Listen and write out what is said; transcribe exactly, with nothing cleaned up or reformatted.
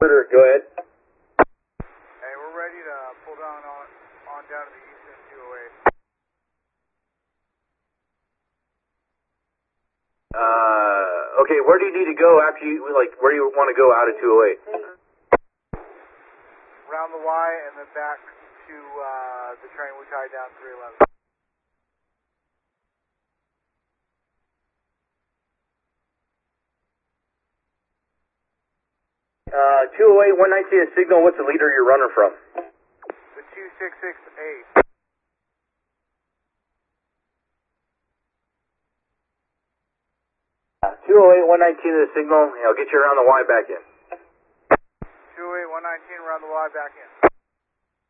Go ahead. Hey, we're ready to pull down on, on down to the Eastern two oh eight. Uh, okay, where do you need to go after you, like, where do you want to go out of two oh eight? Around the Y and then back to uh, the train we tied down three eleven. Uh, two oh eight, one nineteen a signal, what's the leader you're running from? The two six six eight. two oh eight, one nineteen is the signal, and I'll get you around the Y back in. two oh eight, one nineteen around the Y back in.